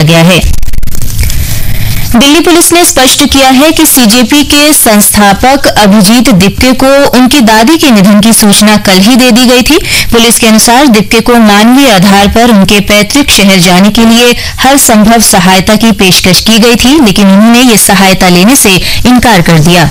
गया है। दिल्ली पुलिस ने स्पष्ट किया है कि सीजेपी के संस्थापक अभिजीत दिप्के को उनकी दादी के निधन की सूचना कल ही दे दी गई थी। पुलिस के अनुसार दिप्के को मानवीय आधार पर उनके पैतृक शहर जाने के लिए हर संभव सहायता की पेशकश की गई थी, लेकिन उन्होंने ये सहायता लेने से इनकार कर दिया।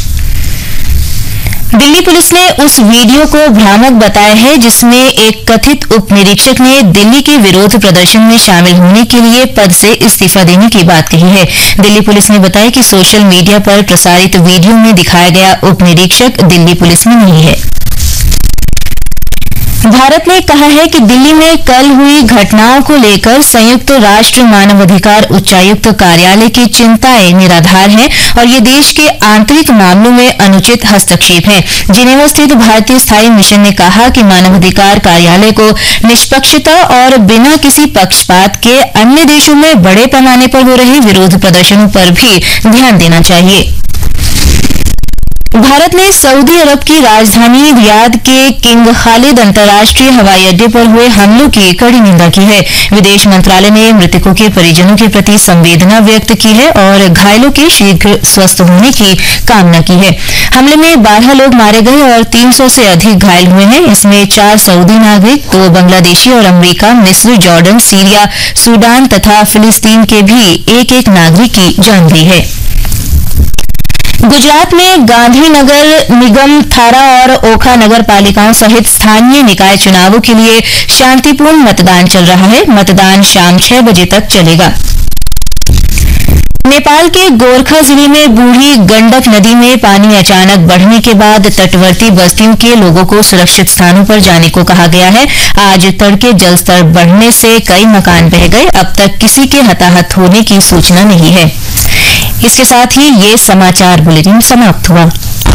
दिल्ली पुलिस ने उस वीडियो को भ्रामक बताया है जिसमें एक कथित उप निरीक्षक ने दिल्ली के विरोध प्रदर्शन में शामिल होने के लिए पद से इस्तीफा देने की बात कही है। दिल्ली पुलिस ने बताया कि सोशल मीडिया पर प्रसारित वीडियो में दिखाया गया उप निरीक्षक दिल्ली पुलिस में नहीं है। भारत ने कहा है कि दिल्ली में कल हुई घटनाओं को लेकर संयुक्त राष्ट्र मानवाधिकार उच्चायुक्त कार्यालय की चिंताएं निराधार हैं और ये देश के आंतरिक मामलों में अनुचित हस्तक्षेप है। जिनेवा स्थित भारतीय स्थायी मिशन ने कहा कि मानवाधिकार कार्यालय को निष्पक्षता और बिना किसी पक्षपात के अन्य देशों में बड़े पैमाने पर हो रहे विरोध प्रदर्शनों पर भी ध्यान देना चाहिए। भारत ने सऊदी अरब की राजधानी रियाद के किंग खालिद अंतर्राष्ट्रीय हवाई अड्डे पर हुए हमलों की कड़ी निंदा की है। विदेश मंत्रालय ने मृतकों के परिजनों के प्रति संवेदना व्यक्त की है और घायलों के शीघ्र स्वस्थ होने की कामना की है। हमले में 12 लोग मारे गए और 300 से अधिक घायल हुए हैं। इसमें 4 सऊदी नागरिक, 2 बांग्लादेशी और अमेरिका, मिस्र, जॉर्डन, सीरिया, सूडान तथा फिलिस्तीन के भी एक नागरिक की जान गई है। गुजरात में गांधीनगर निगम, थारा और ओखा नगर पालिकाओं सहित स्थानीय निकाय चुनावों के लिए शांतिपूर्ण मतदान चल रहा है। मतदान शाम 6 बजे तक चलेगा। नेपाल के गोरखा जिले में बूढ़ी गंडक नदी में पानी अचानक बढ़ने के बाद तटवर्ती बस्तियों के लोगों को सुरक्षित स्थानों पर जाने को कहा गया है। आज तड़के जलस्तर बढ़ने से कई मकान बह गए। अब तक किसी के हताहत होने की सूचना नहीं है। इसके साथ ही ये समाचार बुलेटिन समाप्त हुआ।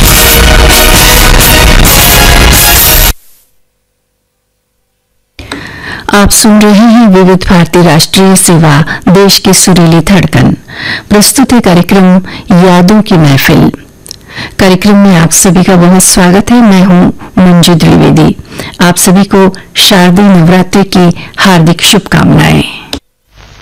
आप सुन रहे हैं विविध भारती राष्ट्रीय सेवा, देश की सुरीली धड़कन। प्रस्तुत है कार्यक्रम यादों की महफिल। कार्यक्रम में आप सभी का बहुत स्वागत है। मैं हूं मंजू द्विवेदी। आप सभी को शारदीय नवरात्रि की हार्दिक शुभकामनाएं।